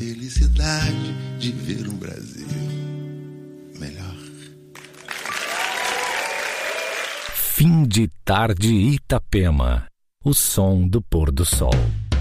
felicidade de ver um Brasil melhor. Fim de tarde Itapema. O som do pôr do sol.